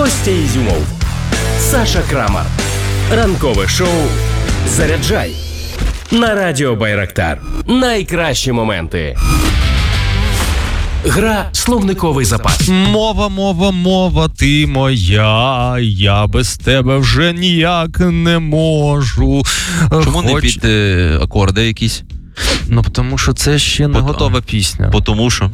Костя Ізюмов, Саша Крамар. Ранкове шоу «Заряджай» на Радіо Байрактар. Найкращі моменти. Гра «Словниковий запас». Мова, ти моя, я без тебе вже ніяк не можу. Чому не під акорди якісь? Ну, тому що це ще не готова пісня. Тому що.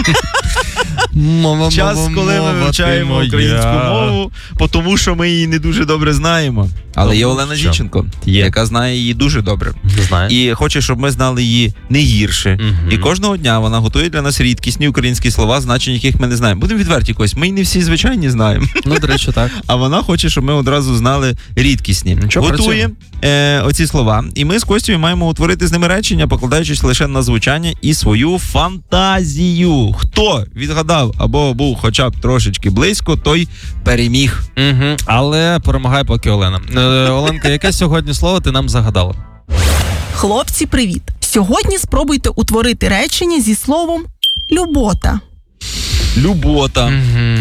Час, коли ми вивчаємо українську мову, тому що ми її не дуже добре знаємо. Але є Олена Зінченко, яка знає її дуже добре. І хоче, щоб ми знали її не гірше. І кожного дня вона готує для нас рідкісні українські слова, значення яких ми не знаємо. Будемо відверті, Кость, ми й не всі звичайні знаємо. Ну, до речі, так. А вона хоче, щоб ми одразу знали рідкісні. Готує оці слова. І ми з Костю маємо утворити з ними речення, покладаючись лише на звучання і свою фантазію. Хто відгадав або був хоча б трошечки близько, той переміг. Але перемагає поки Олена. Оленка, яке сьогодні слово ти нам загадала? Хлопці, привіт! Сьогодні спробуйте утворити речення зі словом «любота». Любота.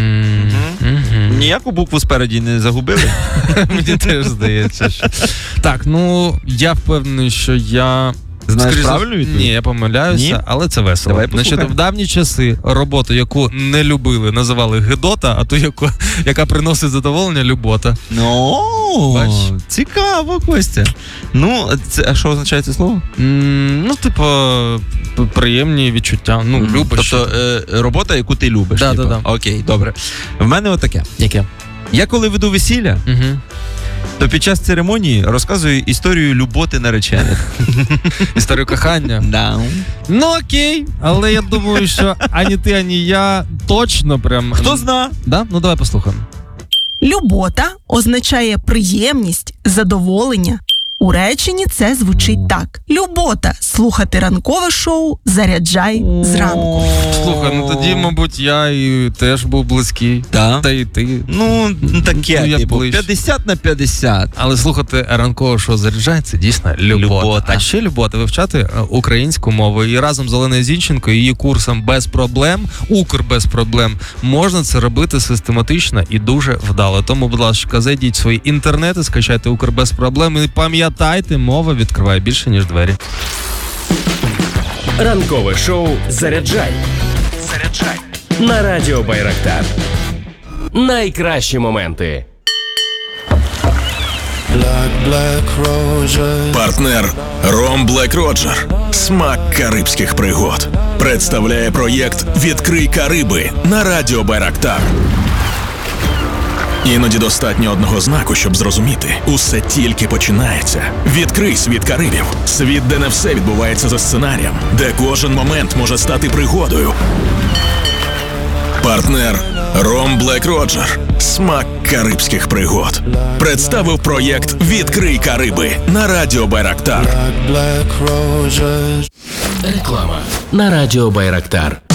Ніяку букву спереді не загубили? Мені теж здається, що... Так, ну, я впевнений, що я... Знаєш правильну відповідь? Ні, я помиляюся, але це весело. Давай послухаємо. Значить, в давні часи роботу, яку не любили, називали гидота, а ту, яка приносить задоволення, любота. Ну, цікаво, Костя. Ну, а що означає це слово? Ну, типу, приємні відчуття. Ну, любиш. Тобто, робота, яку ти любиш. Да. Окей, добре. В мене отаке. Яке? Я коли веду весілля, то під час церемонії розказую історію люботи наречених. Історію кохання? Да. Ну окей, але я думаю, що ані ти, ані я точно прям... Хто зна? Да? Ну давай послухаємо. Любота означає приємність, задоволення. У реченні це звучить так. Любота. Слухати ранкове шоу «Заряджай» зранку. Слухай, ну тоді, мабуть, я і теж був близький. Так. Та й ти. Ну, таке, типу, 50/50. Але слухати ранкове шоу «Заряджай» – це дійсно любота. А ще любота вивчати українську мову. І разом з Оленою Зінченко, її курсом «Без проблем», «Укр без проблем», можна це робити систематично і дуже вдало. Тому, будь ласка, зайдіть в свої інтернети, скачайте «Укр без проблем» і пам'ятайте, мова відкриває більше, ніж двері. Ранкове шоу «Заряджай» на Радіо Байрактар. Найкращі моменти. Партнер Ром Блек Роджер. Смак карибських пригод. Представляє проєкт «Відкрий Кариби» на Радіо Байрактар. Іноді достатньо одного знаку, щоб зрозуміти. Усе тільки починається. Відкрий світ Карибів. Світ, де не все відбувається за сценарієм. Де кожен момент може стати пригодою. Партнер Ром Блек Роджер. Смак карибських пригод. Представив проєкт «Відкрий Кариби» на Радіо Байрактар. Реклама на Радіо Байрактар.